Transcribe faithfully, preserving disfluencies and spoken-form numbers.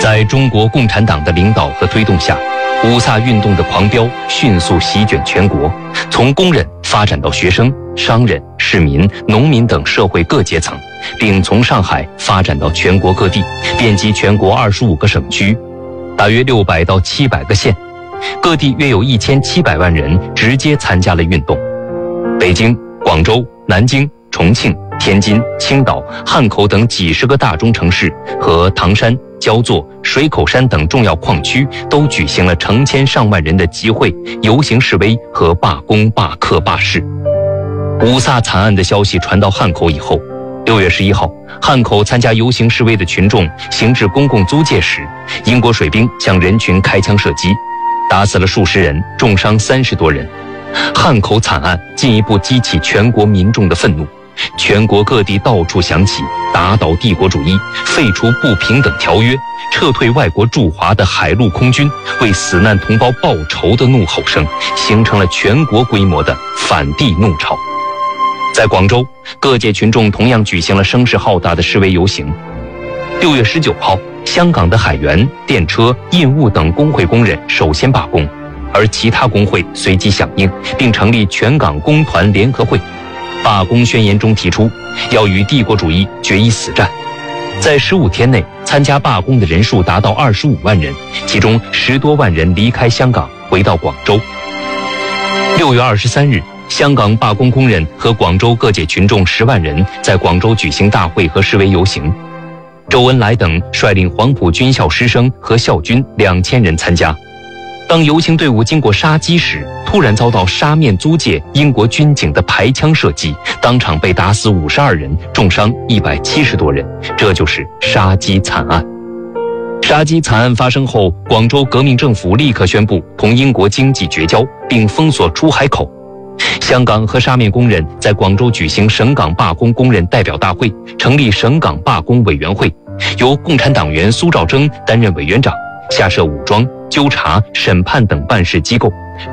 在中国共产党的领导和推动下，五卅运动的狂飙迅速席卷全国，从工人发展到学生、商人、市民、农民等社会各阶层，并从上海发展到全国各地，遍及全国二十五个省区，大约六百到七百个县，各地约有一千七百万人直接参加了运动。北京、广州、南京、重庆、天津、青岛、汉口等几十个大中城市和唐山、焦作、水口山等重要矿区都举行了成千上万人的集会、游行示威和罢工、罢课、罢市。五卅惨案的消息传到汉口以后，六月十一号，汉口参加游行示威的群众行至公共租界时，英国水兵向人群开枪射击，打死了数十人，重伤三十多人。汉口惨案进一步激起全国民众的愤怒，全国各地到处响起打倒帝国主义、废除不平等条约、撤退外国驻华的海陆空军、为死难同胞报仇的怒吼声，形成了全国规模的反帝怒潮。在广州，各界群众同样举行了声势浩大的示威游行。六月十九号，香港的海员、电车、印务等工会工人首先罢工，而其他工会随即响应，并成立全港工团联合会。罢工宣言中提出，要与帝国主义决一死战。在十五天内，参加罢工的人数达到二十五万人，其中十多万人离开香港，回到广州。六月二十三日，香港罢工工人和广州各界群众十万人在广州举行大会和示威游行。周恩来等率领黄埔军校师生和校军两千人参加。当游行队伍经过沙基时，突然遭到沙面租界英国军警的排枪射击，当场被打死五十二人，重伤一百七十多人，这就是沙基惨案。沙基惨案发生后，广州革命政府立刻宣布同英国经济绝交，并封锁出海口。香港和沙面工人在广州举行省港罢工工人代表大会，成立省港罢工委员会，由共产党员苏兆征担任委员长，下设武装、纠察、审判等办事机构。